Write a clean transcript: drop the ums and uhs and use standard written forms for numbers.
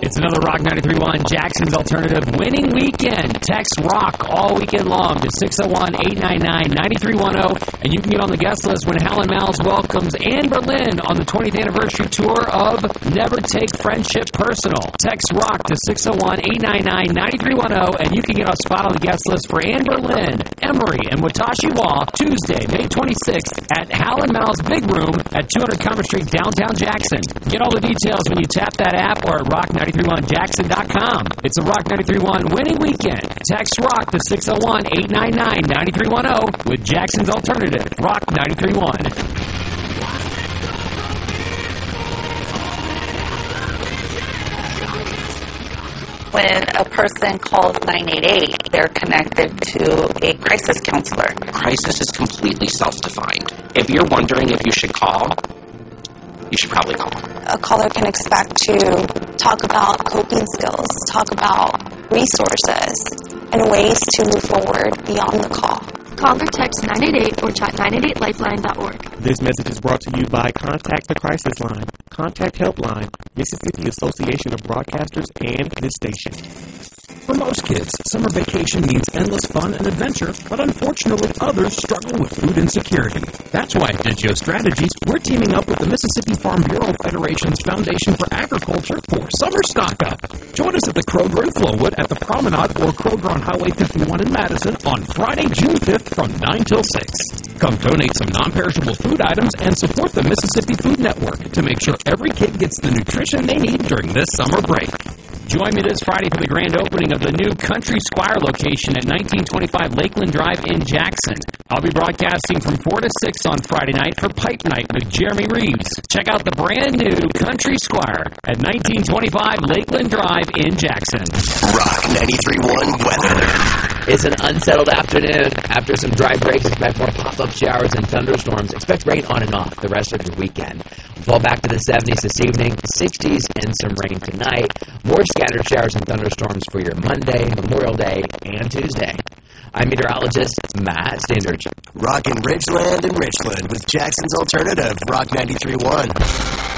It's another Rock 93.1 Jackson's Alternative winning weekend. Text ROCK all weekend long to 601-899-9310, and you can get on the guest list when Hal & Mal's welcomes Anne Berlin on the 20th anniversary tour of Never Take Friendship Personal. Text ROCK to 601-899-9310, and you can get a spot on the guest list for Anne Berlin, Emery, and Watashi Wa Tuesday, May 26th at Hal & Mal's Big Room at 200 Commerce Street, downtown Jackson. Get all the details when you tap that app or at rock931jackson.com. It's a Rock 93.1 winning weekend. Text ROCK to 601-899-9310 with Jackson's Alternative, Rock 93.1. When a person calls 988, they're connected to a crisis counselor. Crisis is completely self-defined. If you're wondering if you should call, you should probably call. A caller can expect to talk about coping skills, talk about resources, and ways to move forward beyond the call. Call or text 988 or chat 988lifeline.org. This message is brought to you by Contact the Crisis Line, Contact Helpline, Mississippi Association of Broadcasters, and this station. For most kids, summer vacation means endless fun and adventure, but unfortunately others struggle with food insecurity. That's why at Digio Strategies, we're teaming up with the Mississippi Farm Bureau Federation's Foundation for Agriculture for Summer Stock Up. Join us at the Kroger in Flowood, at the Promenade, or Kroger on Highway 51 in Madison on Friday, June 5th from 9 till 6. Come donate some non-perishable food items and support the Mississippi Food Network to make sure every kid gets the nutrition they need during this summer break. Join me this Friday for the grand opening of the new Country Squire location at 1925 Lakeland Drive in Jackson. I'll be broadcasting from 4 to 6 on Friday night for Pipe Night with Jeremy Reeves. Check out the brand new Country Squire at 1925 Lakeland Drive in Jackson. Rock 93.1 weather. It's an unsettled afternoon. After some dry breaks, expect more pop-up showers and thunderstorms. Expect rain on and off the rest of your weekend. Fall back to the 70s this evening, 60s, and some rain tonight. More scattered showers and thunderstorms for your Monday, Memorial Day, and Tuesday. I'm meteorologist Matt Standard. Rockin' Ridgeland and Richland with Jackson's Alternative, Rock 93.1.